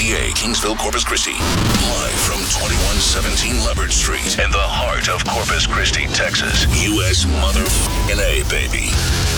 KTPA, Kingsville, Corpus Christi. Live from 2117 Leopard Street in the heart of Corpus Christi, Texas. U.S. motherfucking A, baby.